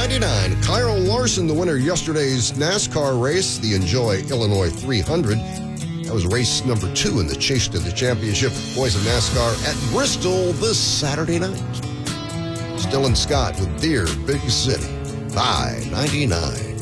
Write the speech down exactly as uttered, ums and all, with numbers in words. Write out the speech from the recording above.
ninety-nine. Kyle Larson, the winner of yesterday's NASCAR race, the Enjoy Illinois three hundred. That was race number two in the chase to the championship. Boys of NASCAR at Bristol this Saturday night. Still and Scott with Dear Big City by ninety-nine.